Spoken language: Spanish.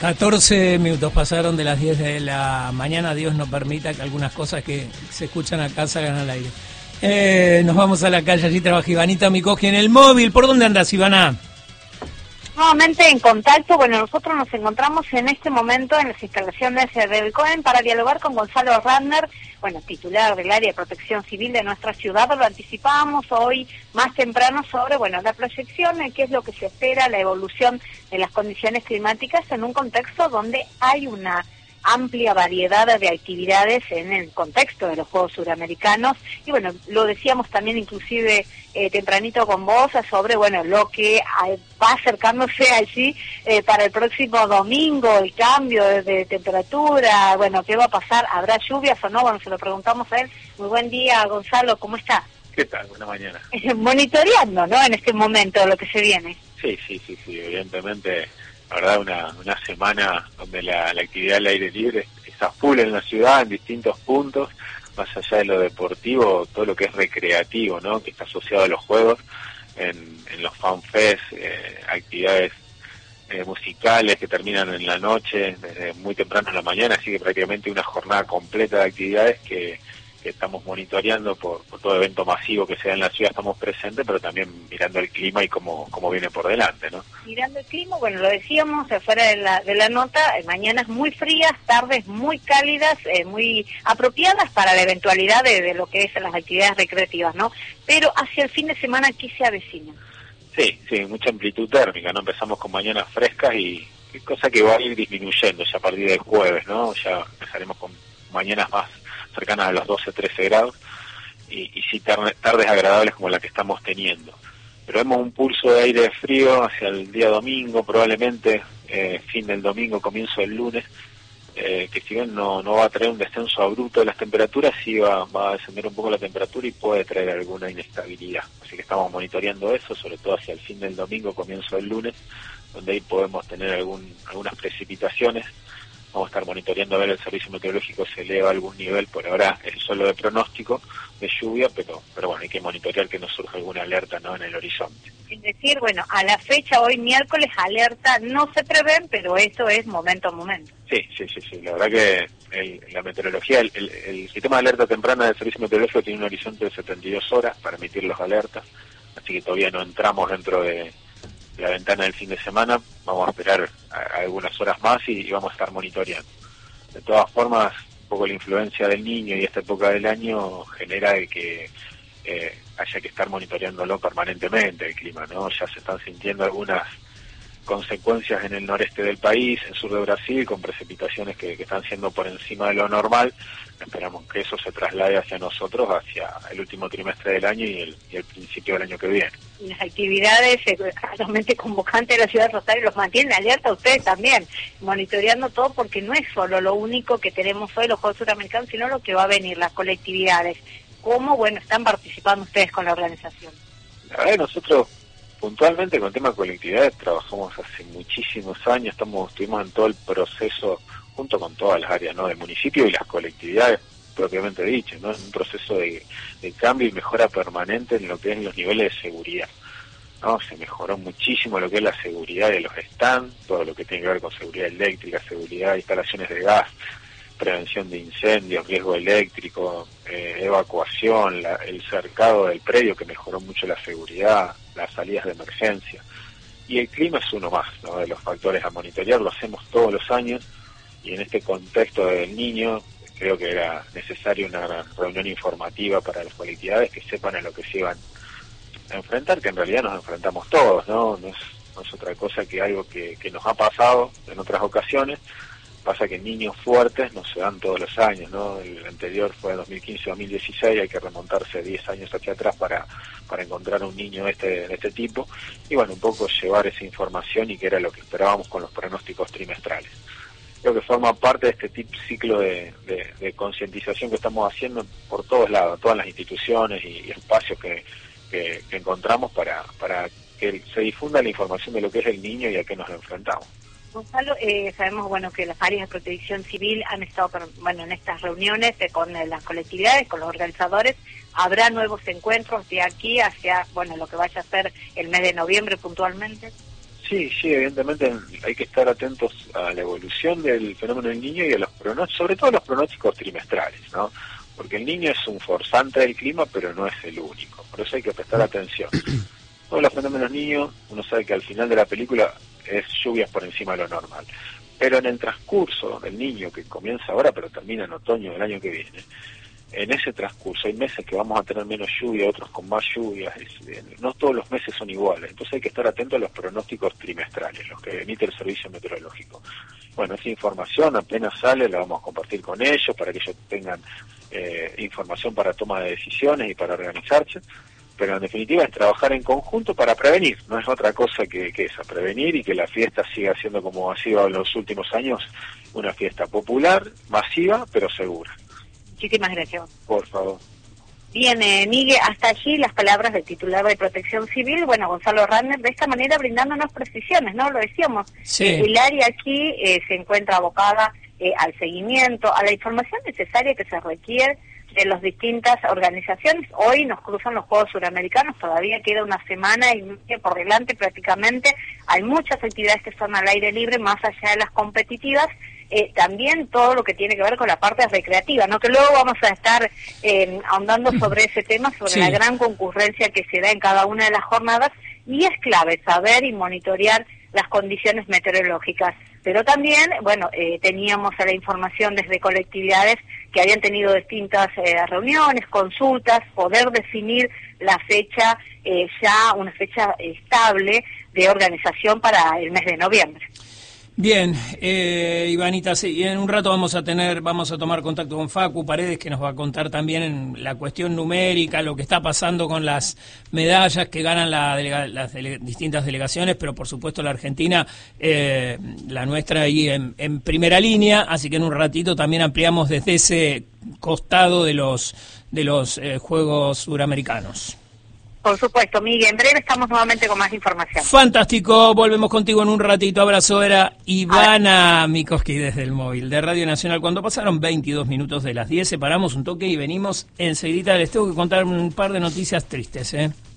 14 minutos pasaron de las 10 de la mañana. Dios no permita que algunas cosas que se escuchan acá salgan al aire. Nos vamos a la calle, allí trabaja Ivanita Mikoski en el móvil. ¿Por dónde andas, Ivana? Nuevamente en contacto. Bueno, nosotros nos encontramos en este momento en las instalaciones del COEN para dialogar con Gonzalo Radner, titular del área de protección civil de nuestra ciudad. Lo anticipábamos hoy más temprano sobre, la proyección, qué es lo que se espera, la evolución de las condiciones climáticas en un contexto donde hay una amplia variedad de actividades en el contexto de los Juegos Suramericanos. Y lo decíamos también inclusive tempranito con vos sobre lo que va acercándose allí para el próximo domingo, el cambio de temperatura, qué va a pasar, habrá lluvias o no, se lo preguntamos a él. Muy buen día, Gonzalo, ¿cómo está? ¿Qué tal? Buena mañana. Monitoreando, ¿no?, en este momento lo que se viene. Sí, evidentemente. La verdad, una semana donde la actividad al aire libre está full en la ciudad, en distintos puntos, más allá de lo deportivo, todo lo que es recreativo, ¿no?, que está asociado a los juegos, en los fanfest, actividades musicales que terminan en la noche, desde muy temprano en la mañana, así que prácticamente una jornada completa de actividades que estamos monitoreando por todo evento masivo que sea en la ciudad. Estamos presentes, pero también mirando el clima y cómo viene por delante, ¿no? Mirando el clima, lo decíamos afuera de la nota, mañanas muy frías, tardes muy cálidas, muy apropiadas para la eventualidad de lo que es las actividades recreativas, ¿no? Pero hacia el fin de semana, ¿qué se avecina? Sí, mucha amplitud térmica, ¿no? Empezamos con mañanas frescas y cosa que va a ir disminuyendo ya a partir del jueves, ¿no? Ya empezaremos con mañanas más cercanas a los 12-13 grados y sí tardes agradables como la que estamos teniendo. Pero vemos un pulso de aire frío hacia el día domingo, probablemente fin del domingo, comienzo del lunes, que si bien no va a traer un descenso abrupto de las temperaturas, sí va a descender un poco la temperatura y puede traer alguna inestabilidad. Así que estamos monitoreando eso, sobre todo hacia el fin del domingo, comienzo del lunes, donde ahí podemos tener algunas precipitaciones. Vamos a estar monitoreando a ver el servicio meteorológico se eleva a algún nivel. Por ahora es solo de pronóstico de lluvia, pero hay que monitorear que no surja alguna alerta, ¿no?, en el horizonte. Es decir, a la fecha, hoy miércoles, alerta no se prevén, pero eso es momento a momento. Sí. La verdad que la meteorología, el sistema de alerta temprana del servicio meteorológico tiene un horizonte de 72 horas para emitir los alertas, así que todavía no entramos dentro de la ventana del fin de semana. Vamos a esperar algunas horas más y vamos a estar monitoreando. De todas formas, un poco la influencia del niño y esta época del año genera de que haya que estar monitoreándolo permanentemente el clima, ¿no? Ya se están sintiendo algunas consecuencias en el noreste del país, en el sur de Brasil, con precipitaciones que están siendo por encima de lo normal. Esperamos que eso se traslade hacia nosotros, hacia el último trimestre del año y el principio del año que viene. Las actividades altamente convocantes de la ciudad de Rosario los mantienen alerta a ustedes también, monitoreando todo, porque no es solo lo único que tenemos hoy los Juegos Suramericanos, sino lo que va a venir, las colectividades. ¿Cómo, están participando ustedes con la organización? La verdad, nosotros puntualmente con el tema de colectividades trabajamos hace muchísimos años, estuvimos en todo el proceso junto con todas las áreas, ¿no?, del municipio y las colectividades propiamente dicho, ¿no?, en un proceso de cambio y mejora permanente en lo que es los niveles de seguridad, ¿no? Se mejoró muchísimo lo que es la seguridad de los stands, todo lo que tiene que ver con seguridad eléctrica, seguridad de instalaciones de gas, prevención de incendios, riesgo eléctrico, evacuación, el cercado del predio, que mejoró mucho la seguridad, las salidas de emergencia. Y el clima es uno más, ¿no?, de los factores a monitorear. Lo hacemos todos los años y en este contexto del niño creo que era necesaria una reunión informativa para las colectividades que sepan a lo que se iban a enfrentar, que en realidad nos enfrentamos todos, ¿no? No es otra cosa que algo que nos ha pasado en otras ocasiones. Pasa que niños fuertes no se dan todos los años, ¿no? El anterior fue 2015-2016, hay que remontarse 10 años hacia atrás para encontrar un niño de este tipo, y un poco llevar esa información, y que era lo que esperábamos con los pronósticos trimestrales. Creo que forma parte de este ciclo de concientización que estamos haciendo por todos lados, todas las instituciones y espacios que encontramos para que se difunda la información de lo que es el niño y a qué nos enfrentamos. Gonzalo, sabemos que las áreas de protección civil han estado en estas reuniones con las colectividades, con los organizadores. ¿Habrá nuevos encuentros de aquí hacia lo que vaya a ser el mes de noviembre puntualmente? Sí, evidentemente hay que estar atentos a la evolución del fenómeno del niño y a los pronósticos, sobre todo los pronósticos trimestrales, ¿no? Porque el niño es un forzante del clima, pero no es el único, por eso hay que prestar atención. Todos los fenómenos niños, uno sabe que al final de la película es lluvias por encima de lo normal, pero en el transcurso del niño, que comienza ahora pero termina en otoño del año que viene, en ese transcurso hay meses que vamos a tener menos lluvia, otros con más lluvias, no todos los meses son iguales, entonces hay que estar atento a los pronósticos trimestrales, los que emite el servicio meteorológico. Bueno, esa información apenas sale, la vamos a compartir con ellos para que ellos tengan información para toma de decisiones y para organizarse, pero en definitiva es trabajar en conjunto para prevenir, no es otra cosa que esa, prevenir y que la fiesta siga siendo como ha sido en los últimos años, una fiesta popular, masiva, pero segura. Muchísimas gracias. Por favor. Bien, Miguel, hasta allí las palabras del titular de Protección Civil, bueno, Gonzalo Radner, de esta manera brindándonos precisiones, ¿no? Lo decíamos, sí. El área aquí se encuentra abocada al seguimiento, a la información necesaria que se requiere de las distintas organizaciones. Hoy nos cruzan los Juegos Suramericanos, todavía queda una semana y media por delante prácticamente, hay muchas actividades que son al aire libre, más allá de las competitivas, también todo lo que tiene que ver con la parte recreativa, ¿no? Que luego vamos a estar ahondando sobre ese tema, sobre la gran concurrencia que se da en cada una de las jornadas, y es clave saber y monitorear las condiciones meteorológicas. Pero también, bueno, teníamos la información desde colectividades que habían tenido distintas reuniones, consultas, poder definir la fecha, ya una fecha estable de organización para el mes de noviembre. Bien, Ivanita, sí, en un rato vamos a tomar contacto con Facu Paredes, que nos va a contar también en la cuestión numérica, lo que está pasando con las medallas que ganan las distintas delegaciones, pero por supuesto la Argentina, la nuestra ahí en primera línea, así que en un ratito también ampliamos desde ese costado de los Juegos Suramericanos. Por supuesto, Miguel, en breve estamos nuevamente con más información. Fantástico, volvemos contigo en un ratito. Abrazo, era Ivana Mikoski desde el móvil de Radio Nacional. Cuando pasaron 22 minutos de las 10, separamos un toque y venimos enseguida. Les tengo que contar un par de noticias tristes,